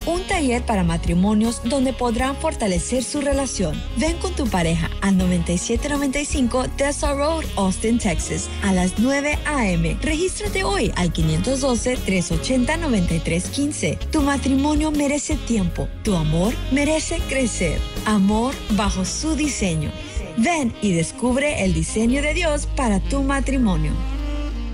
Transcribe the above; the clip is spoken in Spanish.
un taller para matrimonios donde podrán fortalecer su relación. Ven con tu pareja al 9795 Dessa Road, Austin, Texas, a las 9 a.m. Regístrate hoy al 512-380-9315. Tu matrimonio merece tiempo. Tu amor merece crecer. Amor bajo su diseño. Ven y descubre el diseño de Dios para tu matrimonio.